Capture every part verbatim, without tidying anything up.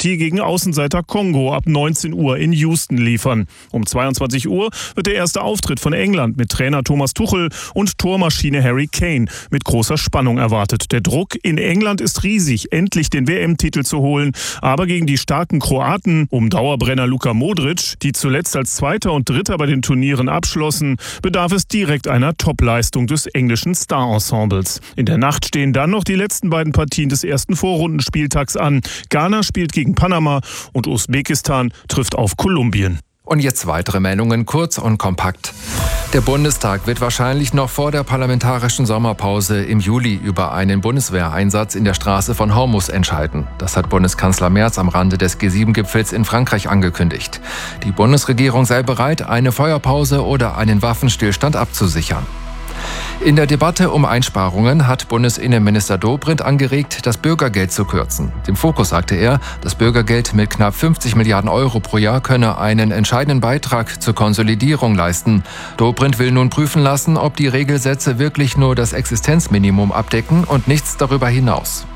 Partie gegen Außenseiter Kongo ab neunzehn Uhr in Houston liefern. Um zweiundzwanzig Uhr wird der erste Auftritt von England mit Trainer Thomas Tuchel und Tormaschine Harry Kane mit großer Spannung erwartet. Der Druck in England ist riesig, endlich den W M-Titel zu holen. Aber gegen die starken Kroaten um Dauerbrenner Luka Modric, die zuletzt als Zweiter und Dritter bei den Turnieren abschlossen, bedarf es direkt einer Topleistung des englischen Star-Ensembles. In der Nacht stehen dann noch die letzten beiden Partien des ersten Vorrundenspieltags an. Ghana spielt gegen Panama und Usbekistan trifft auf Kolumbien. Und jetzt weitere Meldungen, kurz und kompakt. Der Bundestag wird wahrscheinlich noch vor der parlamentarischen Sommerpause im Juli über einen Bundeswehreinsatz in der Straße von Hormuz entscheiden. Das hat Bundeskanzler Merz am Rande des G sieben Gipfels in Frankreich angekündigt. Die Bundesregierung sei bereit, eine Feuerpause oder einen Waffenstillstand abzusichern. In der Debatte um Einsparungen hat Bundesinnenminister Dobrindt angeregt, das Bürgergeld zu kürzen. Dem Fokus sagte er, das Bürgergeld mit knapp fünfzig Milliarden Euro pro Jahr könne einen entscheidenden Beitrag zur Konsolidierung leisten. Dobrindt will nun prüfen lassen, ob die Regelsätze wirklich nur das Existenzminimum abdecken und nichts darüber hinaus.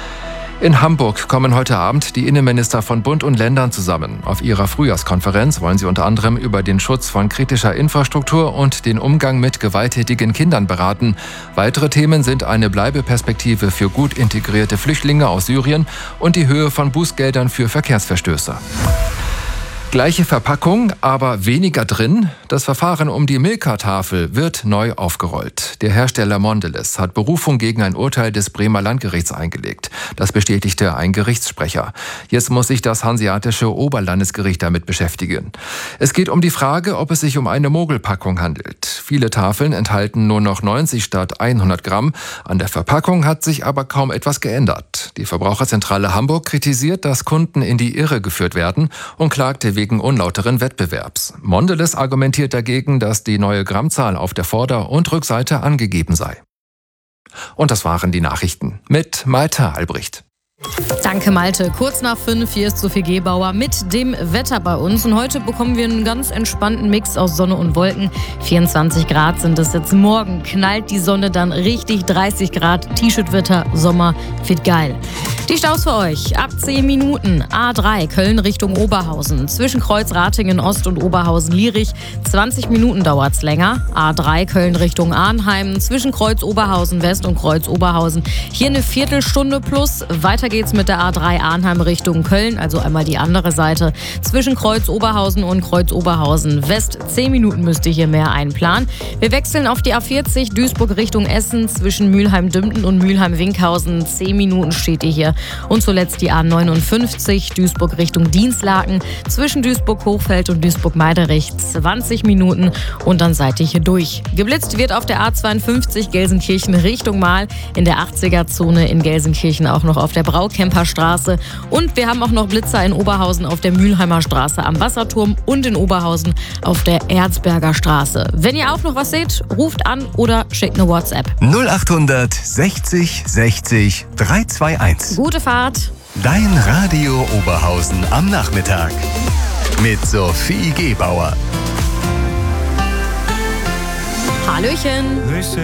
In Hamburg kommen heute Abend die Innenminister von Bund und Ländern zusammen. Auf ihrer Frühjahrskonferenz wollen sie unter anderem über den Schutz von kritischer Infrastruktur und den Umgang mit gewalttätigen Kindern beraten. Weitere Themen sind eine Bleibeperspektive für gut integrierte Flüchtlinge aus Syrien und die Höhe von Bußgeldern für Verkehrsverstöße. Gleiche Verpackung, aber weniger drin. Das Verfahren um die Milka-Tafel wird neu aufgerollt. Der Hersteller Mondelez hat Berufung gegen ein Urteil des Bremer Landgerichts eingelegt. Das bestätigte ein Gerichtssprecher. Jetzt muss sich das Hanseatische Oberlandesgericht damit beschäftigen. Es geht um die Frage, ob es sich um eine Mogelpackung handelt. Viele Tafeln enthalten nur noch neunzig statt hundert Gramm. An der Verpackung hat sich aber kaum etwas geändert. Die Verbraucherzentrale Hamburg kritisiert, dass Kunden in die Irre geführt werden und klagte wegen unlauteren Wettbewerbs. Mondelez argumentiert dagegen, dass die neue Grammzahl auf der Vorder- und Rückseite angegeben sei. Und das waren die Nachrichten mit Malte Albrecht. Danke Malte. Kurz nach fünf, hier ist Sophie Gebauer mit dem Wetter bei uns. Und heute bekommen wir einen ganz entspannten Mix aus Sonne und Wolken. vierundzwanzig Grad sind es jetzt. Morgen knallt die Sonne dann richtig, dreißig Grad. T-Shirt-Wetter, Sommer, wird geil. Die Staus für euch. Ab zehn Minuten. A drei, Köln Richtung Oberhausen. Zwischen Kreuz Ratingen Ost und Oberhausen-Lierich. zwanzig Minuten dauert's länger. A drei, Köln Richtung Arnheim. Zwischen Kreuz Oberhausen West und Kreuz Oberhausen. Hier eine Viertelstunde plus. Weiter geht's mit der A drei Arnheim Richtung Köln, also einmal die andere Seite. Zwischen Kreuz Oberhausen und Kreuz Oberhausen West. zehn Minuten müsst ihr hier mehr einplanen. Wir wechseln auf die A vierzig Duisburg Richtung Essen. Zwischen Mülheim-Dümpen und Mülheim-Winkhausen. zehn Minuten steht ihr hier. Und zuletzt die A neunundfünfzig Duisburg Richtung Dienstlaken. Zwischen Duisburg-Hochfeld und Duisburg-Meiderich. zwanzig Minuten und dann seid ihr hier durch. Geblitzt wird auf der A zweiundfünfzig Gelsenkirchen Richtung Mahl. In der achtziger-Zone in Gelsenkirchen auch noch auf der Braukemperstraße. Und wir haben auch noch Blitzer in Oberhausen auf der Mülheimer Straße am Wasserturm und in Oberhausen auf der Erzberger Straße. Wenn ihr auch noch was seht, ruft an oder schickt eine WhatsApp. null achthundert sechzig sechzig dreihundertzweiundundzwanzig. Gute Fahrt. Dein Radio Oberhausen am Nachmittag. Mit Sophie Gebauer. Hallöchen.